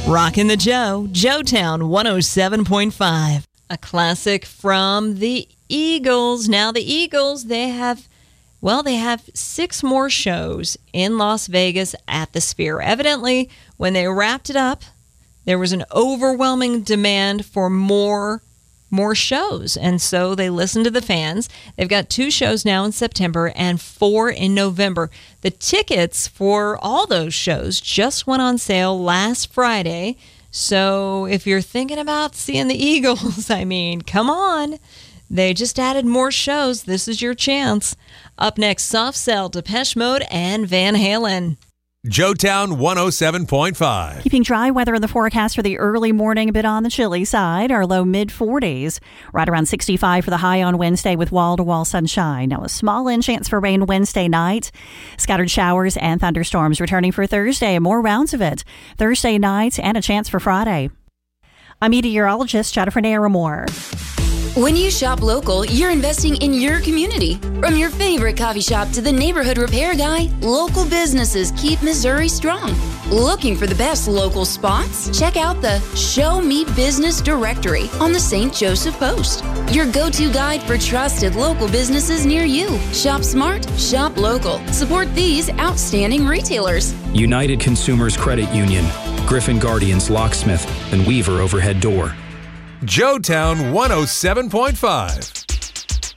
Rockin' the Joetown 107.5. A classic from the Eagles. Now the Eagles, they have 6 more shows in Las Vegas at the Sphere. Evidently, when they wrapped it up, there was an overwhelming demand for more shows. And so they listened to the fans. They've got 2 shows now in September and 4 in November. The tickets for all those shows just went on sale last Friday. So if you're thinking about seeing the Eagles, come on. They just added more shows. This is your chance. Up next, Soft Cell, Depeche Mode, and Van Halen. Joetown 107.5. Keeping dry weather in the forecast for the early morning, a bit on the chilly side. Our low mid-40s, right around 65 for the high on Wednesday with wall-to-wall sunshine. Now a small chance for rain Wednesday night. Scattered showers and thunderstorms returning for Thursday, and more rounds of it. Thursday night and a chance for Friday. I'm meteorologist Jennifer Naramore. When you shop local, you're investing in your community. From your favorite coffee shop to the neighborhood repair guy, local businesses keep Missouri strong. Looking for the best local spots? Check out the Show Me Business directory on the St. Joseph Post. Your go-to guide for trusted local businesses near you. Shop smart, shop local. Support these outstanding retailers. United Consumers Credit Union, Griffin Guardians Locksmith, and Weaver Overhead Door. Joetown 107.5.